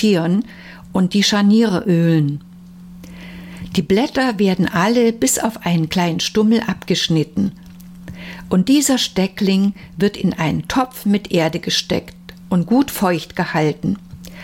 reduzieren und die Scharniere ölen. Die Blätter werden alle bis auf einen kleinen Stummel abgeschnitten. Und dieser Steckling wird in einen Topf mit Erde gesteckt und gut feucht gehalten.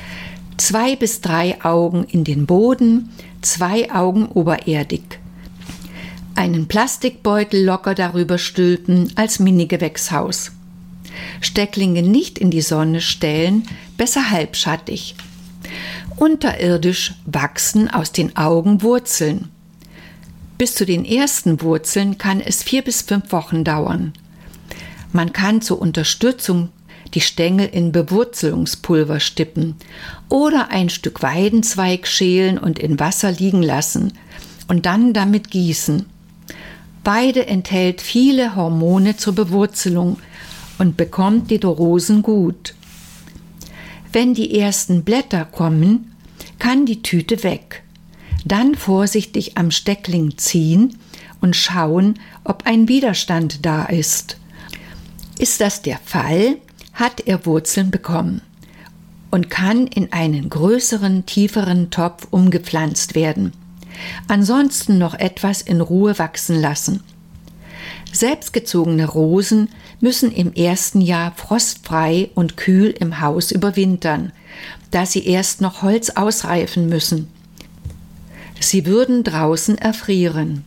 2 bis 3 Augen in den Boden, 2 Augen obererdig. Einen Plastikbeutel locker darüber stülpen als Mini-Gewächshaus. Stecklinge nicht in die Sonne stellen, besser halbschattig. Unterirdisch wachsen aus den Augen Wurzeln. Bis zu den ersten Wurzeln kann es 4 bis 5 Wochen dauern. Man kann zur Unterstützung die Stängel in Bewurzelungspulver stippen oder ein Stück Weidenzweig schälen und in Wasser liegen lassen und dann damit gießen. Weide enthält viele Hormone zur Bewurzelung und bekommt die Rosen gut. Wenn die ersten Blätter kommen, kann die Tüte weg. Dann vorsichtig am Steckling ziehen und schauen, ob ein Widerstand da ist. Ist das der Fall, hat er Wurzeln bekommen und kann in einen größeren, tieferen Topf umgepflanzt werden. Ansonsten noch etwas in Ruhe wachsen lassen. Selbstgezogene Rosen müssen im ersten Jahr frostfrei und kühl im Haus überwintern, da sie erst noch Holz ausreifen müssen. Sie würden draußen erfrieren.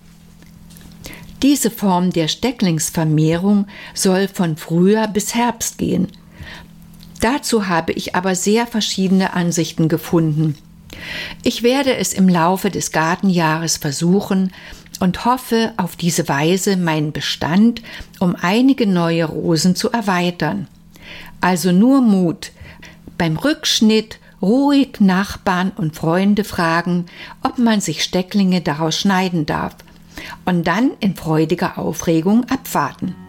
Diese Form der Stecklingsvermehrung soll von Frühjahr bis Herbst gehen. Dazu habe ich aber sehr verschiedene Ansichten gefunden. Ich werde es im Laufe des Gartenjahres versuchen und hoffe, auf diese Weise meinen Bestand um einige neue Rosen zu erweitern. Also nur Mut. Beim Rückschnitt ruhig Nachbarn und Freunde fragen, ob man sich Stecklinge daraus schneiden darf. Und dann in freudiger Aufregung abwarten.